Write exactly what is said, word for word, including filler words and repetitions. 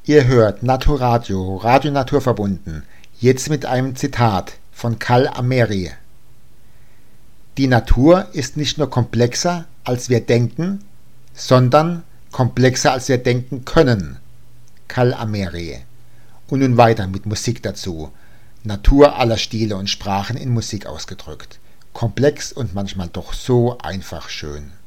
Ihr hört Naturadio, Radio Naturverbunden, jetzt mit einem Zitat von Karl Ameri. Die Natur ist nicht nur komplexer, als wir denken, sondern komplexer, als wir denken können. Karl Ameri. Und nun weiter mit Musik dazu. Natur aller Stile und Sprachen in Musik ausgedrückt. Komplex und manchmal doch so einfach schön.